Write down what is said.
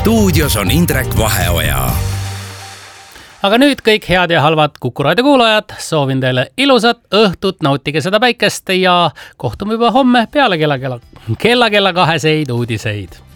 stuudios on Indrek Vaheoja. Aga nüüd kõik head ja halvad Kuku Raadio kuulajad, soovin teile ilusat õhtut, nautige seda päikest ja kohtume juba homme peale kella 2 uudiseid.